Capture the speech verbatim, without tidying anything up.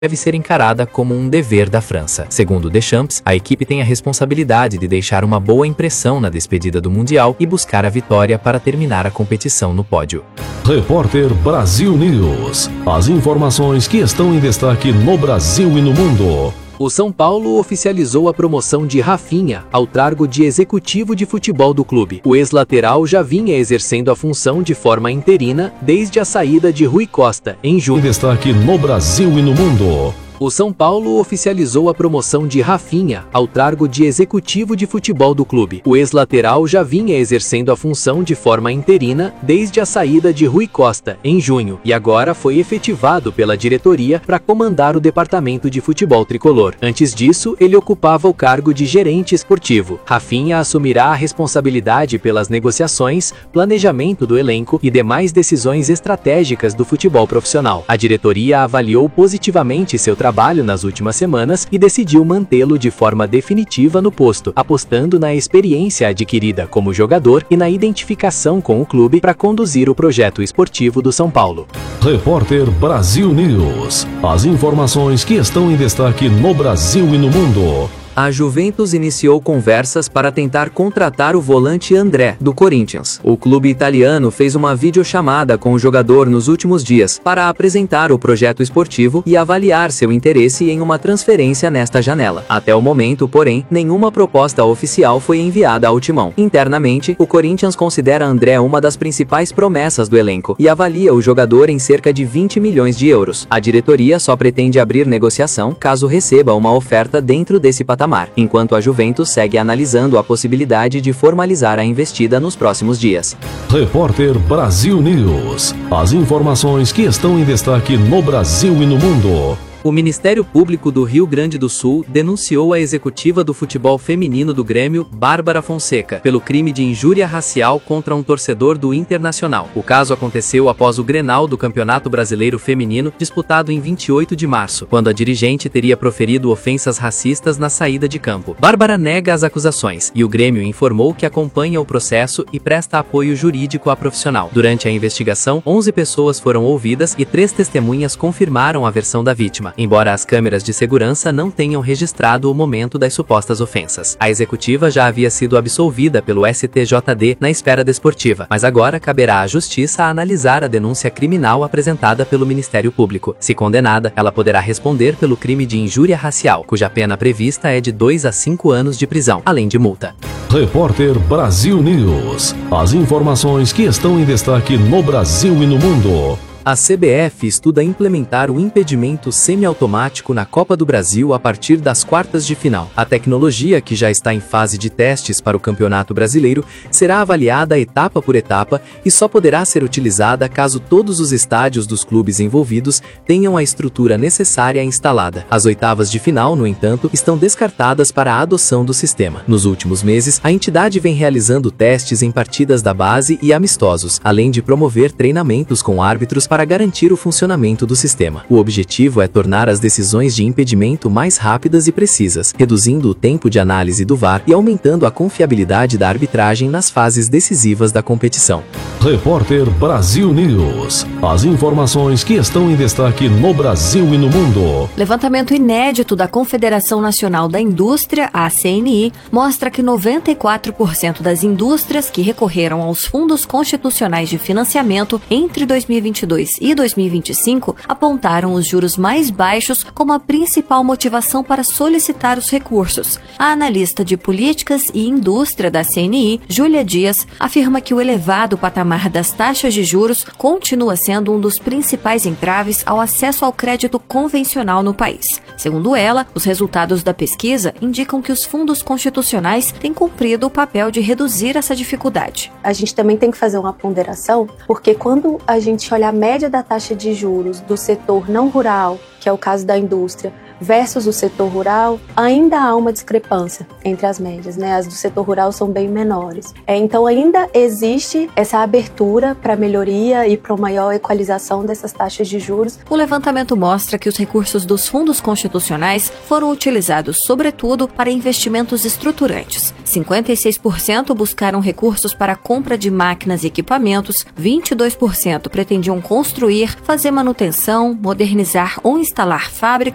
deve ser encarada como um dever da França. Segundo Deschamps, a equipe tem a responsabilidade de deixar uma boa impressão na despedida do Mundial e buscar a vitória para terminar a competição no pódio. Repórter Brasil News. As informações que estão em destaque no Brasil e no mundo. O São Paulo oficializou a promoção de Rafinha ao cargo de executivo de futebol do clube. O ex-lateral já vinha exercendo a função de forma interina desde a saída de Rui Costa, em junho. Em destaque no Brasil e no mundo. O São Paulo oficializou a promoção de Rafinha ao cargo de executivo de futebol do clube. O ex-lateral já vinha exercendo a função de forma interina desde a saída de Rui Costa, em junho, e agora foi efetivado pela diretoria para comandar o departamento de futebol tricolor. Antes disso, ele ocupava o cargo de gerente esportivo. Rafinha assumirá a responsabilidade pelas negociações, planejamento do elenco e demais decisões estratégicas do futebol profissional. A diretoria avaliou positivamente seu trabalho trabalho nas últimas semanas e decidiu mantê-lo de forma definitiva no posto, apostando na experiência adquirida como jogador e na identificação com o clube para conduzir o projeto esportivo do São Paulo. Repórter Brasil News. As informações que estão em destaque no Brasil e no mundo. A Juventus iniciou conversas para tentar contratar o volante André, do Corinthians. O clube italiano fez uma videochamada com o jogador nos últimos dias para apresentar o projeto esportivo e avaliar seu interesse em uma transferência nesta janela. Até o momento, porém, nenhuma proposta oficial foi enviada ao timão. Internamente, o Corinthians considera André uma das principais promessas do elenco e avalia o jogador em cerca de vinte milhões de euros. A diretoria só pretende abrir negociação caso receba uma oferta dentro desse patamar. Enquanto a Juventus segue analisando a possibilidade de formalizar a investida nos próximos dias. Repórter Brasil News. As informações que estão em destaque no Brasil e no mundo. O Ministério Público do Rio Grande do Sul denunciou a executiva do futebol feminino do Grêmio, Bárbara Fonseca, pelo crime de injúria racial contra um torcedor do Internacional. O caso aconteceu após o Grenal do Campeonato Brasileiro Feminino, disputado em vinte e oito de março, quando a dirigente teria proferido ofensas racistas na saída de campo. Bárbara nega as acusações e o Grêmio informou que acompanha o processo e presta apoio jurídico à profissional. Durante a investigação, onze pessoas foram ouvidas e três testemunhas confirmaram a versão da vítima, embora as câmeras de segurança não tenham registrado o momento das supostas ofensas. A executiva já havia sido absolvida pelo S T J D na esfera desportiva, mas agora caberá à Justiça analisar a denúncia criminal apresentada pelo Ministério Público. Se condenada, ela poderá responder pelo crime de injúria racial, cuja pena prevista é de dois a cinco anos de prisão, além de multa. Repórter Brasil News. As informações que estão em destaque no Brasil e no mundo. A C B F estuda implementar o impedimento semiautomático na Copa do Brasil a partir das quartas de final. A tecnologia, que já está em fase de testes para o Campeonato Brasileiro, será avaliada etapa por etapa e só poderá ser utilizada caso todos os estádios dos clubes envolvidos tenham a estrutura necessária instalada. As oitavas de final, no entanto, estão descartadas para a adoção do sistema. Nos últimos meses, a entidade vem realizando testes em partidas da base e amistosos, além de promover treinamentos com árbitros para garantir o funcionamento do sistema. O objetivo é tornar as decisões de impedimento mais rápidas e precisas, reduzindo o tempo de análise do V A R e aumentando a confiabilidade da arbitragem nas fases decisivas da competição. Repórter Brasil News. As informações que estão em destaque no Brasil e no mundo. Levantamento inédito da Confederação Nacional da Indústria, a C N I, mostra que noventa e quatro por cento das indústrias que recorreram aos fundos constitucionais de financiamento entre dois mil e vinte e dois e dois mil e vinte e cinco apontaram os juros mais baixos como a principal motivação para solicitar os recursos. A analista de políticas e indústria da C N I, Júlia Dias, afirma que o elevado patamar das taxas de juros continua sendo um dos principais entraves ao acesso ao crédito convencional no país. Segundo ela, os resultados da pesquisa indicam que os fundos constitucionais têm cumprido o papel de reduzir essa dificuldade. A gente também tem que fazer uma ponderação, porque quando a gente olha a média da taxa de juros do setor não rural, que é o caso da indústria, versus o setor rural, ainda há uma discrepância entre as médias, né? As do setor rural são bem menores. É, então ainda existe essa abertura para melhoria e para uma maior equalização dessas taxas de juros. O levantamento mostra que os recursos dos fundos constitucionais foram utilizados sobretudo para investimentos estruturantes. cinquenta e seis por cento buscaram recursos para a compra de máquinas e equipamentos, vinte e dois por cento pretendiam construir, fazer manutenção, modernizar ou instalar fábricas